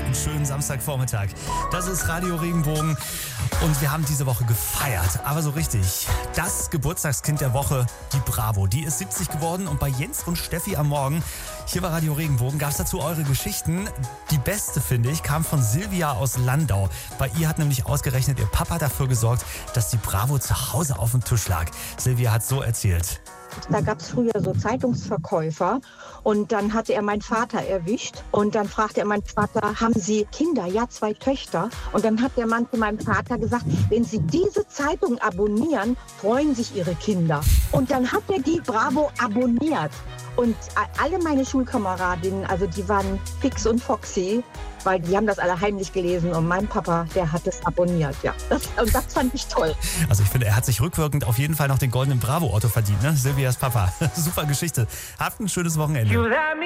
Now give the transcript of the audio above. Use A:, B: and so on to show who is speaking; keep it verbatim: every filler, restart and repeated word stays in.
A: einen schönen Samstagvormittag. Das ist Radio Regenbogen und wir haben diese Woche gefeiert, aber so richtig. Das Geburtstagskind der Woche, die Bravo, die ist siebzig geworden und bei Jens und Steffi am Morgen, hier bei Radio Regenbogen, gab es dazu eure Geschichten. Die beste, finde ich, kam von Silvia aus Landau. Bei ihr hat nämlich ausgerechnet ihr Papa dafür gesorgt, dass die Bravo zu Hause auf dem Tisch lag. Silvia hat so erzählt.
B: Da gab es früher so Zeitungsverkäufer und dann hatte er meinen Vater erwischt und dann fragte er meinen Vater, haben Sie Kinder? Ja, zwei Töchter. Und dann hat der Mann zu meinem Vater gesagt, wenn Sie diese Zeitung abonnieren, freuen sich Ihre Kinder. Und dann hat er die Bravo abonniert. Und alle meine Schulkameradinnen, also die waren fix und foxy, weil die haben das alle heimlich gelesen und mein Papa, der hat es abonniert, ja. Das, und das fand ich toll.
A: Also ich finde, er hat sich rückwirkend auf jeden Fall noch den goldenen Bravo-Otto verdient, ne? Silvias Papa. Super Geschichte. Habt ein schönes Wochenende.